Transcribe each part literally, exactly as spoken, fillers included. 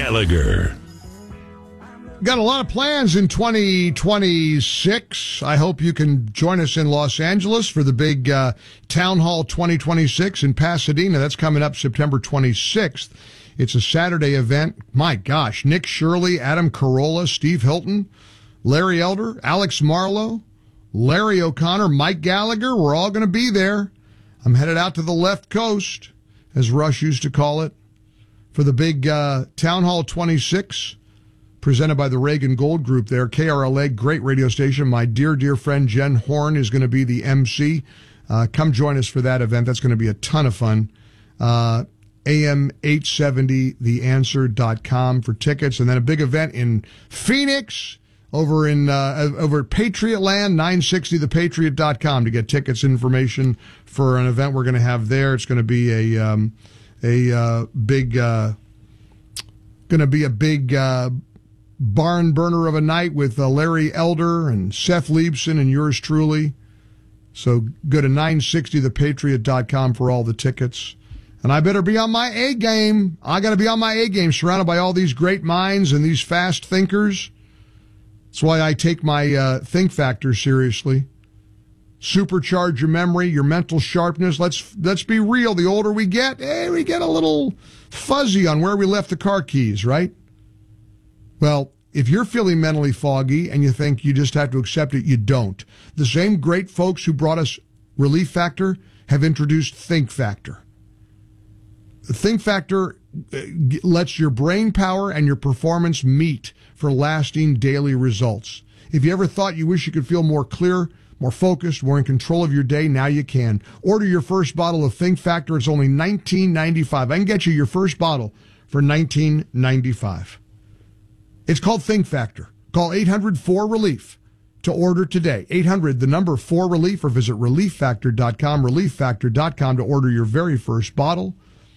Gallagher. Got a lot of plans in twenty twenty-six. I hope you can join us in Los Angeles for the big uh, Town Hall twenty twenty-six in Pasadena. That's coming up September twenty-sixth. It's a Saturday event. My gosh, Nick Shirley, Adam Carolla, Steve Hilton, Larry Elder, Alex Marlowe, Larry O'Connor, Mike Gallagher. We're all going to be there. I'm headed out to the left coast, as Rush used to call it, for the big uh, Town Hall twenty-six. Presented by the Reagan Gold Group there, K R L A, great radio station. My dear, dear friend Jen Horn is going to be the M C. Uh, come join us for that event. That's going to be a ton of fun. Uh, A M eight seventy the answer dot com for tickets. And then a big event in Phoenix over in uh, over at Patriot Land, nine sixty the patriot dot com to get tickets information for an event we're going to have there. It's going to be a, um, a uh, big, uh, going to be a big, uh, barn burner of a night with uh, Larry Elder and Seth Leibson and yours truly. So go to nine sixty the patriot dot com for all the tickets. And I better be on my A game. I got to be on my A game, surrounded by all these great minds and these fast thinkers. That's why I take my uh, think factor seriously. Supercharge your memory, your mental sharpness. Let's let's be real. The older we get, hey, we get a little fuzzy on where we left the car keys, right? Well, if you're feeling mentally foggy and you think you just have to accept it, you don't. The same great folks who brought us Relief Factor have introduced Think Factor. The Think Factor lets your brain power and your performance meet for lasting daily results. If you ever thought you wish you could feel more clear, more focused, more in control of your day, now you can. Order your first bottle of Think Factor. It's only nineteen ninety-five dollars. I can get you your first bottle for nineteen ninety-five dollars. It's called Think Factor. Call eight hundred four relief to order today. eight hundred, the number four relief, or visit relief factor dot com, relief factor dot com to order your very first bottle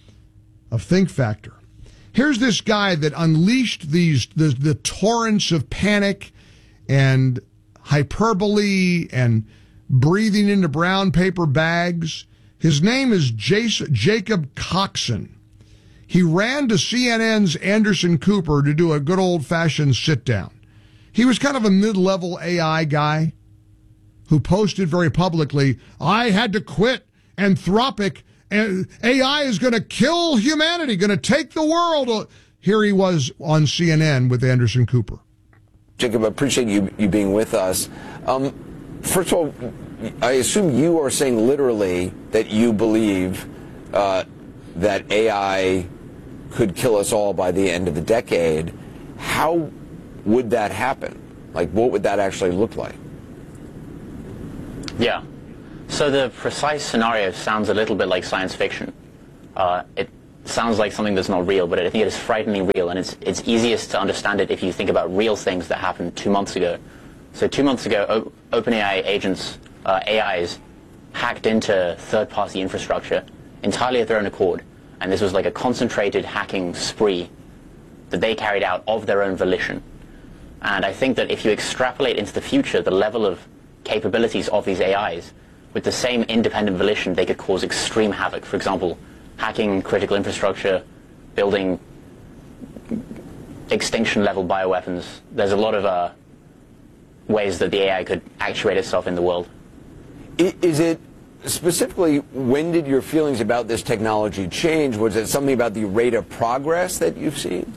of Think Factor. Here's this guy that unleashed these the, the torrents of panic and hyperbole and breathing into brown paper bags. His name is Jason, Jacob Coxon. He ran to C N N's Anderson Cooper to do a good old-fashioned sit-down. He was kind of a mid-level A I guy who posted very publicly, I had to quit Anthropic, and A I is going to kill humanity, going to take the world. Here he was on C N N with Anderson Cooper. Jacob, I appreciate you, you being with us. Um, first of all, I assume you are saying literally that you believe uh, that A I could kill us all by the end of the decade. How would that happen? Like, what would that actually look like? Yeah. So the precise scenario sounds a little bit like science fiction. Uh, it sounds like something that's not real, but I think it is frighteningly real, and it's, it's easiest to understand it if you think about real things that happened two months ago. So two months ago, o- OpenAI agents, uh, A Is, hacked into third-party infrastructure entirely at their own accord. And this was like a concentrated hacking spree that they carried out of their own volition. And I think that if you extrapolate into the future the level of capabilities of these A Is, with the same independent volition, they could cause extreme havoc. For example, hacking critical infrastructure, building extinction-level bioweapons. There's a lot of uh, ways that the A I could actuate itself in the world. Is it... Specifically, when did your feelings about this technology change? Was it something about the rate of progress that you've seen?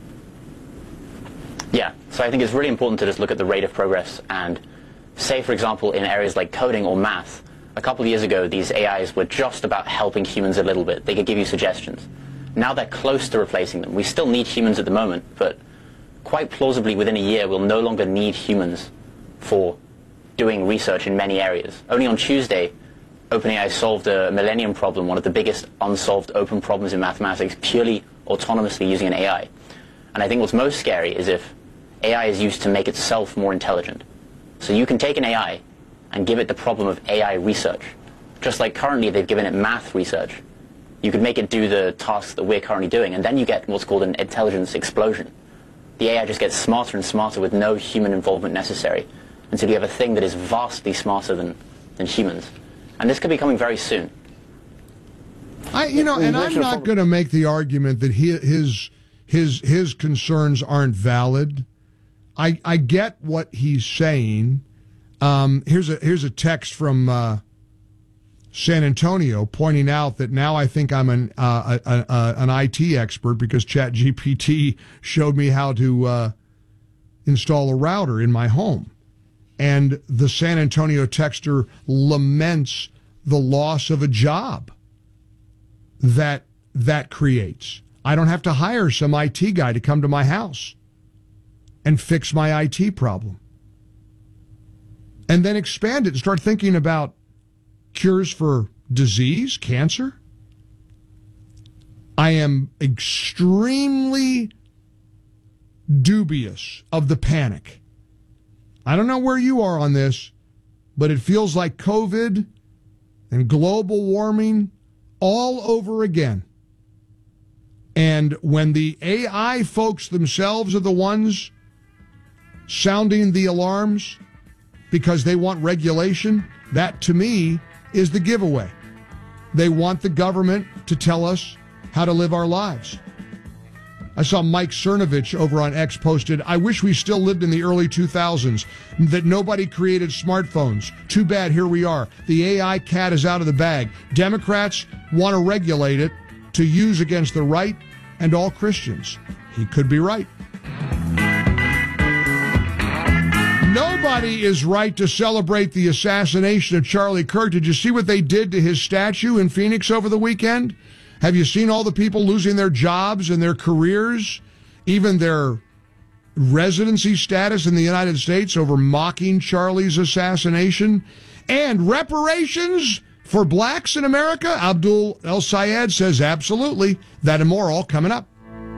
Yeah, so I think it's really important to just look at the rate of progress and say, for example, in areas like coding or math, a couple of years ago, these A Is were just about helping humans a little bit. They could give you suggestions. Now they're close to replacing them. We still need humans at the moment, but quite plausibly within a year, we'll no longer need humans for doing research in many areas. Only on Tuesday, OpenAI solved a millennium problem, one of the biggest unsolved open problems in mathematics, purely autonomously using an A I. And I think what's most scary is if A I is used to make itself more intelligent. So you can take an A I and give it the problem of A I research. Just like currently they've given it math research. You could make it do the tasks that we're currently doing, and then you get what's called an intelligence explosion. The A I just gets smarter and smarter with no human involvement necessary, until you have a thing that is vastly smarter than, than humans. And this could be coming very soon. I, you know, and I'm not going to make the argument that he, his his his concerns aren't valid. I I get what he's saying. Um, here's a here's a text from uh, San Antonio pointing out that now I think I'm an uh, a, a, a, an I T expert because ChatGPT showed me how to uh, install a router in my home. And the San Antonio texter laments the loss of a job that that creates. I don't have to hire some I T guy to come to my house and fix my I T problem. And then expand it and start thinking about cures for disease, cancer. I am extremely dubious of the panic. I don't know where you are on this, but it feels like COVID and global warming all over again. And when the A I folks themselves are the ones sounding the alarms because they want regulation, that to me is the giveaway. They want the government to tell us how to live our lives. I saw Mike Cernovich over on X posted, I wish we still lived in the early two thousands, that nobody created smartphones. Too bad, here we are. The A I cat is out of the bag. Democrats want to regulate it to use against the right and all Christians. He could be right. Nobody is right to celebrate the assassination of Charlie Kirk. Did you see what they did to his statue in Phoenix over the weekend? Have you seen all the people losing their jobs and their careers, even their residency status in the United States over mocking Charlie's assassination? And reparations for blacks in America? Abdul El Sayed says absolutely. That and more all coming up.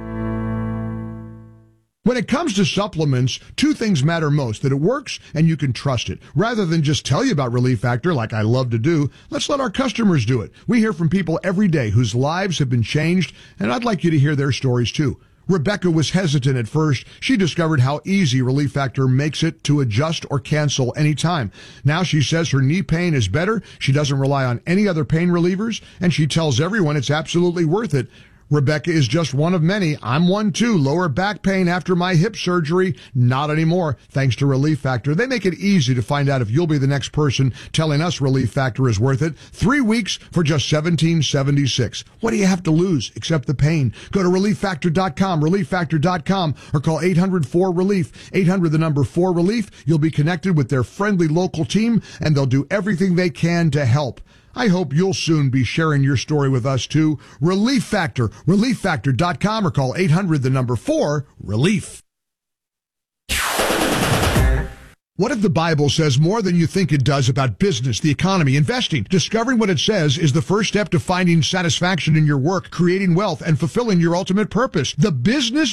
When it comes to supplements, two things matter most, that it works and you can trust it. Rather than just tell you about Relief Factor like I love to do, let's let our customers do it. We hear from people every day whose lives have been changed, and I'd like you to hear their stories too. Rebecca was hesitant at first. She discovered how easy Relief Factor makes it to adjust or cancel anytime. Now she says her knee pain is better. She doesn't rely on any other pain relievers, and she tells everyone it's absolutely worth it. Rebecca is just one of many. I'm one too. Lower back pain after my hip surgery. Not anymore, thanks to Relief Factor. They make it easy to find out if you'll be the next person telling us Relief Factor is worth it. Three weeks for just seventeen seventy-six. What do you have to lose except the pain? Go to relief factor dot com, relief factor dot com, or call eight hundred four relief. eight hundred, the number four relief. You'll be connected with their friendly local team, and they'll do everything they can to help. I hope you'll soon be sharing your story with us too. Relief Factor, relief factor dot com, or call eight hundred, the number four, relief. What if the Bible says more than you think it does about business, the economy, investing? Discovering what it says is the first step to finding satisfaction in your work, creating wealth, and fulfilling your ultimate purpose. The Business